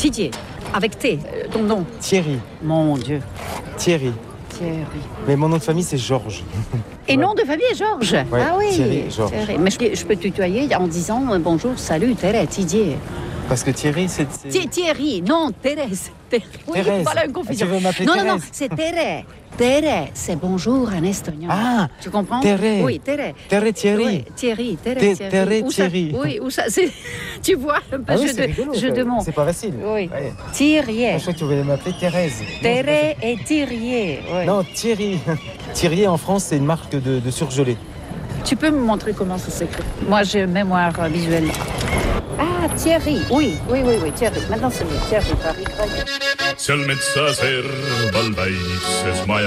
Didier, avec T, ton nom. Thierry. Mon Dieu. Thierry. Thierry. Mais mon nom de famille, c'est Georges. Et nom de famille, Georges. Ouais, Ah oui. Thierry, Georges. Thierry. Mais je peux tutoyer en disant bonjour, salut, Thérèse, Didier. Parce que Thierry, c'est... Thierry, non, Thérèse. Oui, Thérèse. voilà une confusion. Tu veux m'appeler non, Thérèse? Non, c'est Thérèse. Thérèse, c'est bonjour en estonien. Ah, tu comprends? Thérèse. Oui, Thérèse. Thérèse Thierry. Oui, Thierry, Thérèse Thierry. Thérèse Où ça- Thierry. Oui, où ça, c'est... Tu vois, un peu jeu de mots. C'est pas facile. Oui. Ouais. Thierry. Je crois que tu voulais m'appeler Thérèse. Thérèse et Thierry. Oui. Non, Thierry. Thierry, en France, c'est une marque de surgelé. Tu peux me montrer comment ça s'écrit? Moi, j'ai une mémoire visuelle. Ah, Thierry. Oui, Thierry. Maintenant, c'est mieux. Thierry, Paris. Seal metsa serval väikses maja.